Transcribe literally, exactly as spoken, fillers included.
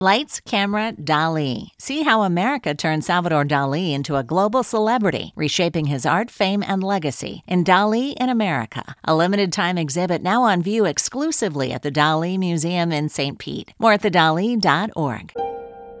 Lights, Camera, Dali. See how America turned Salvador Dali into a global celebrity, reshaping his art, fame, and legacy in Dali in America, a limited-time exhibit now on view exclusively at the Dali Museum in Saint Pete. More at the dali dot org.